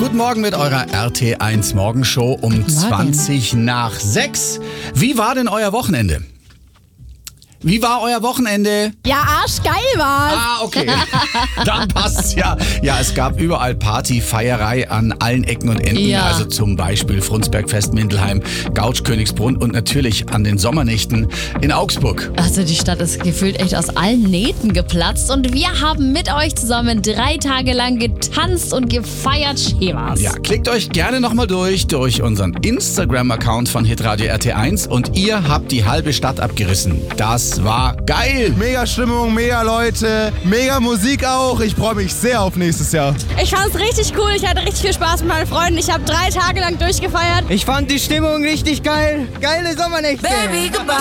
Guten Morgen mit eurer RT1 Morgenshow um 20 nach 6. Wie war denn euer Wochenende? Wie war euer Wochenende? Ja, arschgeil war's. Ah, okay. Dann passt's ja. Ja, es gab überall Party, Feierei an allen Ecken und Enden. Ja. Also zum Beispiel Frundsbergfest, Mindelheim, Gautsch, Königsbrunn und natürlich an den Sommernächten in Augsburg. Also die Stadt ist gefühlt echt aus allen Nähten geplatzt und wir haben mit euch zusammen 3 Tage lang getanzt und gefeiert. Schämers. Ja, klickt euch gerne nochmal durch unseren Instagram-Account von Hitradio RT1 und ihr habt die halbe Stadt abgerissen. Das war geil. Mega Stimmung, mega Leute, mega Musik auch. Ich freue mich sehr auf nächstes Jahr. Ich fand's richtig cool. Ich hatte richtig viel Spaß mit meinen Freunden. Ich habe 3 Tage lang durchgefeiert. Ich fand die Stimmung richtig geil. Geile Sommernächte. Baby, goodbye.